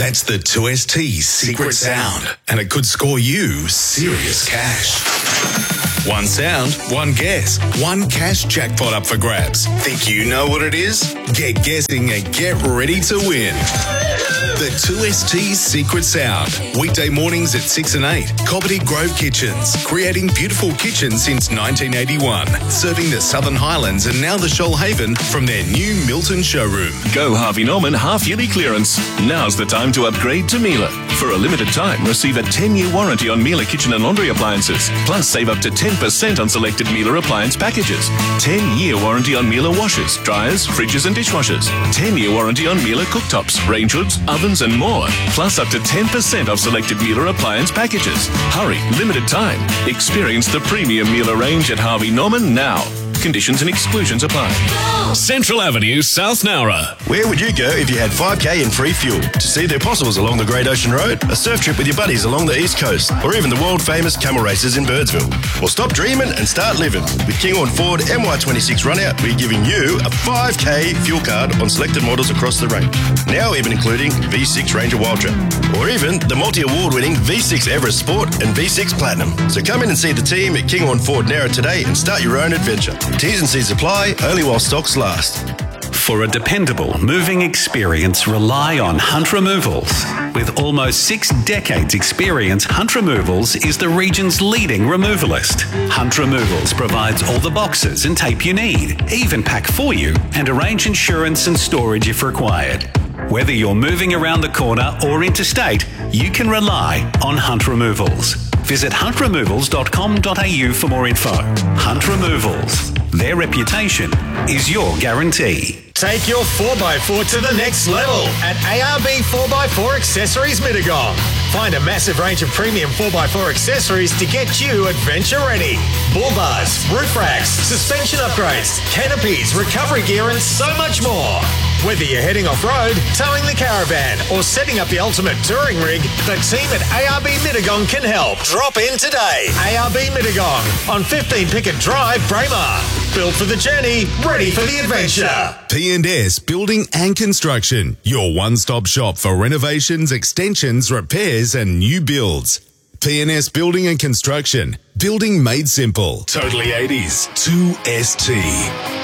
That's the 2ST secret sound, and it could score you serious cash. One sound, one guess, one cash jackpot up for grabs. Think you know what it is? Get guessing and get ready to win. The 2ST Secret Sound. Weekday mornings at 6 and 8. Cobbitty Grove Kitchens. Creating beautiful kitchens since 1981. Serving the Southern Highlands and now the Shoalhaven from their new Milton showroom. Go Harvey Norman half-yearly clearance. Now's the time to upgrade to Miele. For a limited time, receive a 10-year warranty on Miele kitchen and laundry appliances. Plus, save up to 10% on selected Miele appliance packages. 10-year warranty on Miele washers, dryers, fridges and dishwashers. 10-year warranty on Miele cooktops, range hoods, ovens and more. Plus, up to 10% off selected Miele appliance packages. Hurry, limited time. Experience the premium Miele range at Harvey Norman now. Conditions and exclusions apply. Central Avenue, South Nowra. Where would you go if you had 5K in free fuel? To see the Apostles along the Great Ocean Road, a surf trip with your buddies along the East Coast, or even the world-famous camel races in Birdsville? Well, stop dreaming and start living. With Kinghorn Ford MY26 Runout, we're giving you a 5K fuel card on selected models across the range. Now even including V6 Ranger Wildtrak, or even the multi-award-winning V6 Everest Sport and V6 Platinum. So come in and see the team at Kinghorn Ford Nowra today and start your own adventure. T's and C's apply, only while stocks last. For a dependable moving experience, rely on Hunt Removals. With almost 6 decades experience, Hunt Removals is the region's leading removalist. Hunt Removals provides all the boxes and tape you need, even pack for you and arrange insurance and storage if required. Whether you're moving around the corner or interstate, you can rely on Hunt Removals. Visit huntremovals.com.au for more info. Hunt Removals. Their reputation is your guarantee. Take your 4x4 to the next level at ARB 4x4 Accessories Mittagong. Find a massive range of premium 4x4 accessories to get you adventure ready. Bull bars, roof racks, suspension upgrades, canopies, recovery gear and so much more. Whether you're heading off-road, towing the caravan or setting up the ultimate touring rig, the team at ARB Mittagong can help. Drop in today. ARB Mittagong on 15 Pickett Drive, Braemar. Built for the journey, ready for the adventure. P&S Building and Construction, your one-stop shop for renovations, extensions, repairs and new builds. P&S Building and Construction, building made simple. Totally 80s, 2ST.